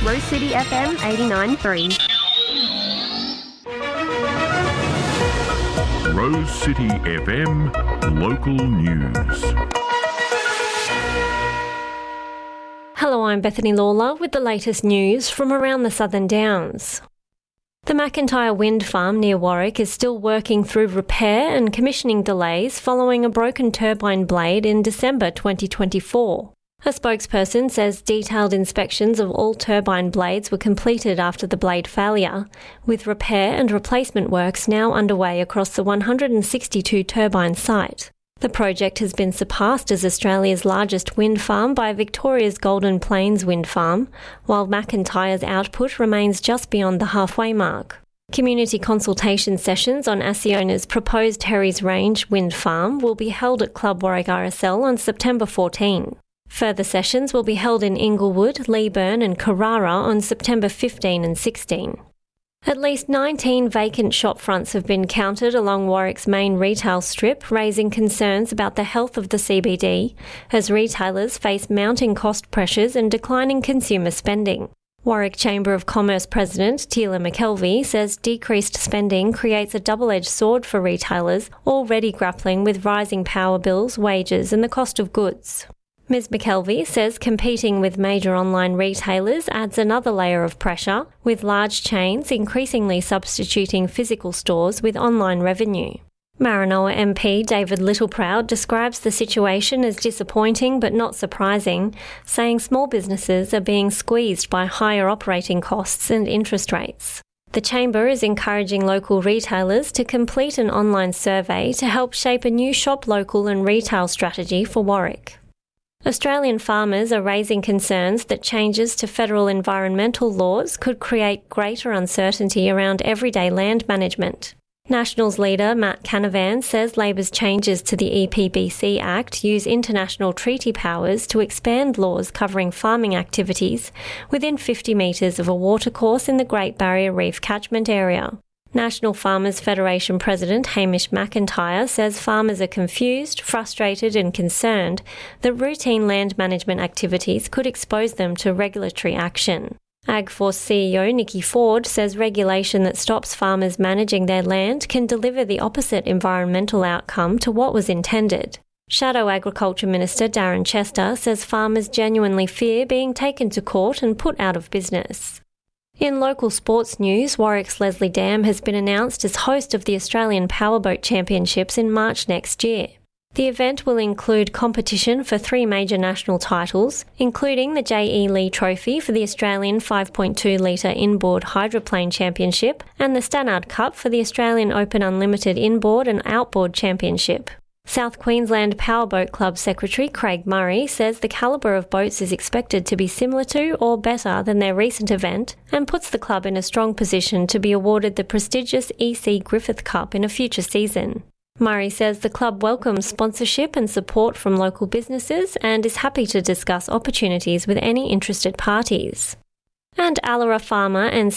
Rose City FM 89.3. Rose City FM Local News. Hello, I'm Bethany Lawler with the latest news from around the Southern Downs. The McIntyre Wind Farm near Warwick is still working through repair and commissioning delays following a broken turbine blade in December 2024. A spokesperson says detailed inspections of all turbine blades were completed after the blade failure, with repair and replacement works now underway across the 162 turbine site. The project has been surpassed as Australia's largest wind farm by Victoria's Golden Plains Wind Farm, while McIntyre's output remains just beyond the halfway mark. Community consultation sessions on Acciona's proposed Herries Range wind farm will be held at Club Warwick RSL on September 14. Further sessions will be held in Inglewood, Leeburn and Carrara on September 15 and 16. At least 19 vacant shop fronts have been counted along Warwick's main retail strip, raising concerns about the health of the CBD as retailers face mounting cost pressures and declining consumer spending. Warwick Chamber of Commerce President Tila McKelvey says decreased spending creates a double-edged sword for retailers already grappling with rising power bills, wages and the cost of goods. Ms McKelvey says competing with major online retailers adds another layer of pressure, with large chains increasingly substituting physical stores with online revenue. Maranoa MP David Littleproud describes the situation as disappointing but not surprising, saying small businesses are being squeezed by higher operating costs and interest rates. The Chamber is encouraging local retailers to complete an online survey to help shape a new shop local and retail strategy for Warwick. Australian farmers are raising concerns that changes to federal environmental laws could create greater uncertainty around everyday land management. Nationals leader Matt Canavan says Labor's changes to the EPBC Act use international treaty powers to expand laws covering farming activities within 50 metres of a watercourse in the Great Barrier Reef catchment area. National Farmers Federation President Hamish McIntyre says farmers are confused, frustrated and concerned that routine land management activities could expose them to regulatory action. AgForce CEO Nikki Ford says regulation that stops farmers managing their land can deliver the opposite environmental outcome to what was intended. Shadow Agriculture Minister Darren Chester says farmers genuinely fear being taken to court and put out of business. In local sports news, Warwick's Leslie Dam has been announced as host of the Australian Powerboat Championships in March next year. The event will include competition for 3 major national titles, including the J.E. Lee Trophy for the Australian 5.2 litre Inboard Hydroplane Championship and the Stannard Cup for the Australian Open Unlimited Inboard and Outboard Championship. South Queensland Powerboat Club Secretary Craig Murray says the calibre of boats is expected to be similar to or better than their recent event and puts the club in a strong position to be awarded the prestigious E.C. Griffith Cup in a future season. Murray says the club welcomes sponsorship and support from local businesses and is happy to discuss opportunities with any interested parties. And Allara farmer and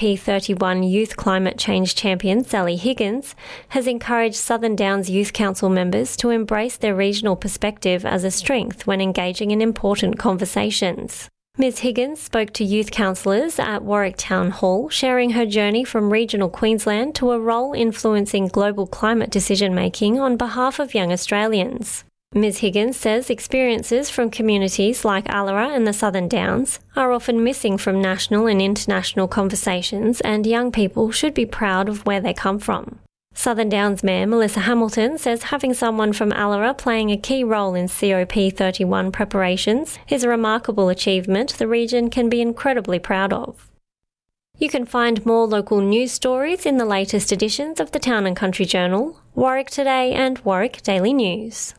COP31 Youth Climate Change champion Sally Higgins has encouraged Southern Downs Youth Council members to embrace their regional perspective as a strength when engaging in important conversations. Ms Higgins spoke to youth councillors at Warwick Town Hall, sharing her journey from regional Queensland to a role influencing global climate decision-making on behalf of young Australians. Ms Higgins says experiences from communities like Allara and the Southern Downs are often missing from national and international conversations, and young people should be proud of where they come from. Southern Downs Mayor Melissa Hamilton says having someone from Allara playing a key role in COP31 preparations is a remarkable achievement the region can be incredibly proud of. You can find more local news stories in the latest editions of the Town and Country Journal, Warwick Today and Warwick Daily News.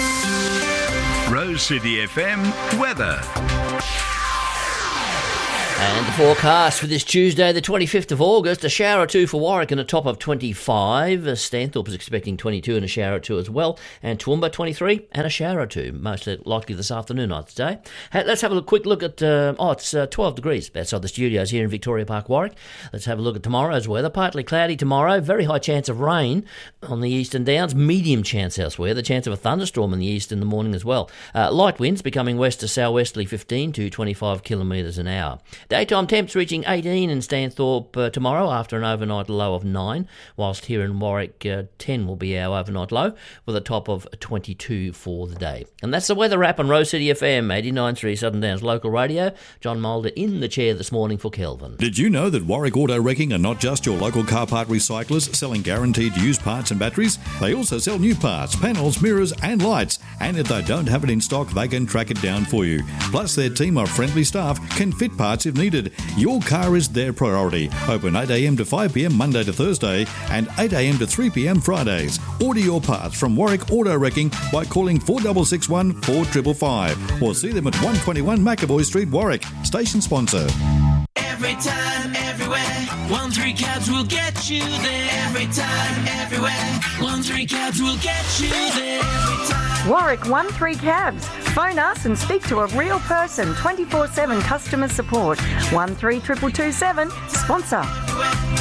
Rose City FM weather. And the forecast for this Tuesday, the 25th of August, a shower or two for Warwick and a top of 25. Stanthorpe is expecting 22 and a shower or two as well. And Toowoomba 23 and a shower or two, most likely this afternoon, I'd say. Hey, let's have a quick look at, it's 12 degrees outside the studios here in Victoria Park, Warwick. Let's have a look at tomorrow's weather. Partly cloudy tomorrow, very high chance of rain on the eastern downs, medium chance elsewhere, the chance of a thunderstorm in the east in the morning as well. Light winds becoming west to southwesterly 15 to 25 kilometres an hour. Daytime temps reaching 18 in Stanthorpe tomorrow after an overnight low of 9, whilst here in Warwick 10 will be our overnight low with a top of 22 for the day. And that's the weather wrap on Rose City FM 89.3 Southern Downs local radio. John Mulder in the chair this morning for Kelvin. Did you know that Warwick Auto Wrecking are not just your local car part recyclers selling guaranteed used parts and batteries? They also sell new parts, panels, mirrors and lights. And if they don't have it in stock, they can track it down for you. Plus, their team of friendly staff can fit parts if needed. Your car is their priority. Open 8am to 5pm Monday to Thursday and 8am to 3pm Fridays. Order your parts from Warwick Auto Wrecking by calling 4661 4555 or see them at 121 McAvoy Street, Warwick. Station sponsor. Every time, everywhere, 1-3 cabs will get you there. Every time, everywhere, 1-3 cabs will get you there. Every time. Warwick 1-3 cabs. Phone us and speak to a real person. 24/7 customer support. 13227 sponsor.